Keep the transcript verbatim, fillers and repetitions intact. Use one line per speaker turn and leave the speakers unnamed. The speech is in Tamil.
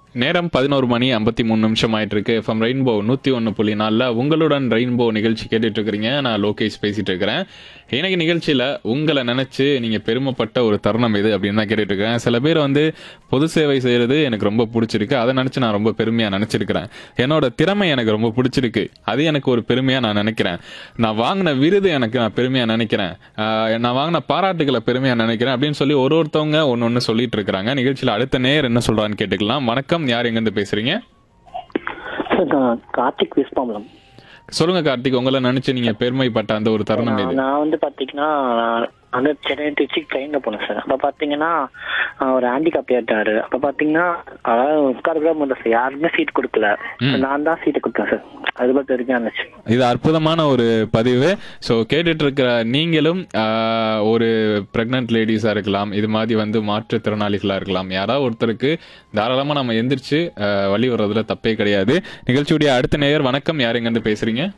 நேரம் பதினோரு மணி ஐம்பத்தி மூணு நிமிஷம் ஆயிட்டு இருக்கு. எஃப்எம் ரெயின்போ நூற்றி ஒன்று புள்ளி நாலில் உங்களுடன் ரெயின்போ நிகழ்ச்சி கேட்டுட்டு இருக்கிறீங்க. நான் லோகேஷ் பேசிட்டு இருக்கிறேன். இன்னைக்கு நிகழ்ச்சியில் உங்களை நினச்சி நீங்கள் பெருமைப்பட்ட ஒரு தருணம் இது அப்படின்னு தான் கேட்டுட்டு இருக்கிறேன். சில பேர் வந்து பொது சேவை செய்கிறது எனக்கு ரொம்ப பிடிச்சிருக்கு, அதை நினச்சி நான் ரொம்ப பெருமையாக நினச்சிருக்கிறேன். என்னோட திறமை எனக்கு ரொம்ப பிடிச்சிருக்கு, அது எனக்கு ஒரு பெருமையாக நான் நினைக்கிறேன். நான் வாங்கின விருது எனக்கு நான் பெருமையாக நினைக்கிறேன், ஆஹ் நான் வாங்கின பாராட்டுகளை பெருமையாக நினைக்கிறேன் அப்படின்னு சொல்லி ஒரு ஒருத்தவங்க ஒன்று ஒன்று சொல்லிட்டு இருக்கிறாங்க. நிகழ்ச்சியில் அடுத்த நேர் என்ன சொல்கிறான்னு கேட்டுக்கலாம். வணக்கம், யார் எங்கேருந்து பேசுறீங்க?
சார் நான் கார்த்திக் விஸ்வாம்பலம்.
சொல்லுங்க கார்த்திக், உங்களை நினைச்சு நீங்க பெருமைப்பட்ட அந்த ஒரு தருணம்
நான்
இது.
நான் வந்து பாத்தீங்கன்னா அந்த சென்னை திருச்சி ட்ரெயின்ல போனேன் சார். அப்ப பாத்தீங்கன்னா ஆஹ், ஒரு ஹேண்டிகாப் ஏற்றாரு. அப்ப பாத்தீங்கன்னா அதாவது உட்கார கூட முடியல சார், யாருமே சீட் கொடுக்கல. நான் தான் சீட்டு கொடுத்தேன் சார். அது பத்தி வரைக்கும் இருந்துச்சு.
இது அற்புதமான ஒரு பதிவு. ஸோ கேட்டுட்டு இருக்கிற நீங்களும் ஆஹ், ஒரு பிரெக்னன்ட் லேடிஸா இருக்கலாம், இது மாதிரி வந்து மாற்றுத்திறனாளிகளா இருக்கலாம், யாராவது ஒருத்தருக்கு தாராளமா நம்ம எந்திரிச்சு ஆஹ், வழி வர்றதுல தப்பே கிடையாது. நிகழ்ச்சியுடைய அடுத்த நேயர், வணக்கம், யார் எங்க இருந்து பேசுறீங்க?